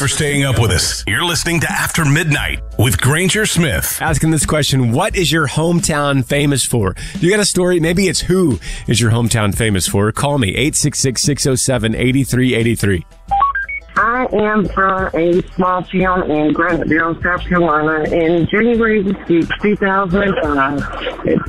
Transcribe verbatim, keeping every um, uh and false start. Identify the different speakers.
Speaker 1: for staying up with us. You're listening to After Midnight with Granger Smith.
Speaker 2: Asking this question, what is your hometown famous for? You got a story? Maybe it's who is your hometown famous for? Call me, eight six six, six oh seven, eight three eight three.
Speaker 3: I am from a small town in Graniteville, South Carolina, in January two thousand five. It's